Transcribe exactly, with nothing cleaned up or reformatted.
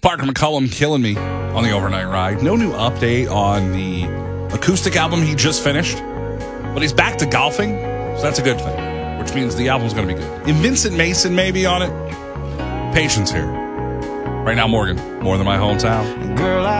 Parker McCollum killing me on the overnight ride. No new update on the acoustic album he just finished, but he's back to golfing, so that's a good thing, which means the album's going to be good. And Vincent Mason may be on it. Patience here. Right now, Morgan, more than my hometown. Girl, I